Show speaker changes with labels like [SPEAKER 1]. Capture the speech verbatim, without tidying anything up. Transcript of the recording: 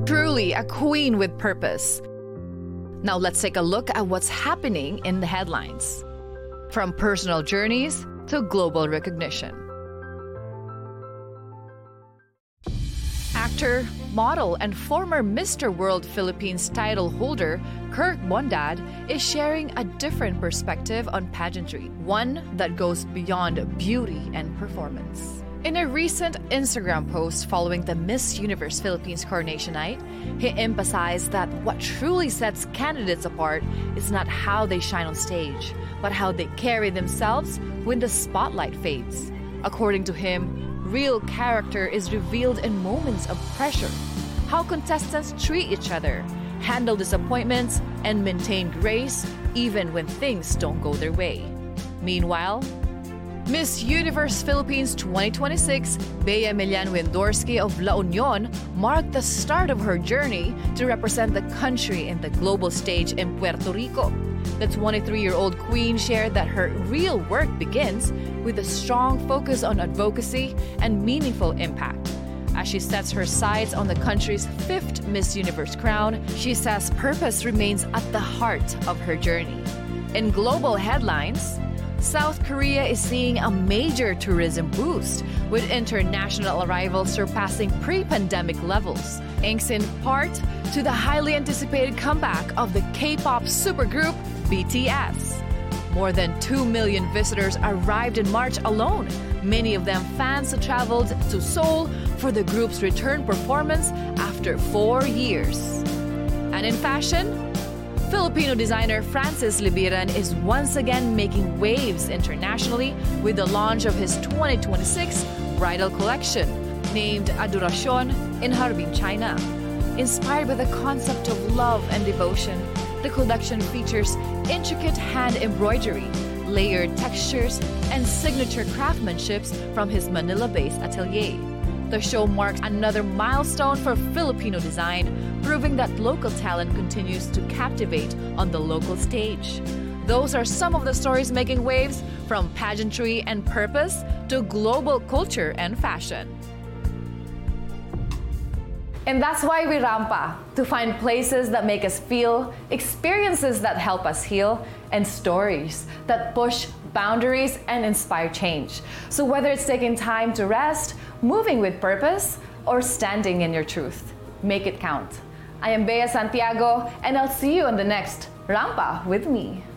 [SPEAKER 1] Truly a queen with purpose. Now let's take a look at what's happening in the headlines. From personal journeys to global recognition. Actor, model, and former Mister World Philippines title holder Kirk Bondad is sharing a different perspective on pageantry, one that goes beyond beauty and performance. In a recent Instagram post following the Miss Universe Philippines coronation night, he emphasized that what truly sets candidates apart is not how they shine on stage, but how they carry themselves when the spotlight fades. According to him, real character is revealed in moments of pressure, how contestants treat each other, handle disappointments, and maintain grace even when things don't go their way. Meanwhile, Miss Universe Philippines twenty twenty-six, Bea Milian Wendorsky of La Union marked the start of her journey to represent the country in the global stage in Puerto Rico. The twenty-three-year-old queen shared that her real work begins with a strong focus on advocacy and meaningful impact. As she sets her sights on the country's fifth Miss Universe crown, she says purpose remains at the heart of her journey. In global headlines, South Korea is seeing a major tourism boost, with international arrivals surpassing pre-pandemic levels, thanks in part to the highly anticipated comeback of the K-pop supergroup B T S. More than two million visitors arrived in March alone, many of them fans who traveled to Seoul for the group's return performance after four years. And in fashion, Filipino designer Francis Libiran is once again making waves internationally with the launch of his twenty twenty-six bridal collection, named Adoracion, in Harbin, China. Inspired by the concept of love and devotion, the collection features intricate hand embroidery, layered textures, and signature craftsmanships from his Manila-based atelier. The show marks another milestone for Filipino design, proving that local talent continues to captivate on the local stage. Those are some of the stories making waves, from pageantry and purpose to global culture and fashion. And that's why we Rampa, to find places that make us feel, experiences that help us heal, and stories that push boundaries and inspire change. So whether it's taking time to rest, moving with purpose, or standing in your truth, make it count. I am Bea Santiago, and I'll see you on the next Rampa with me.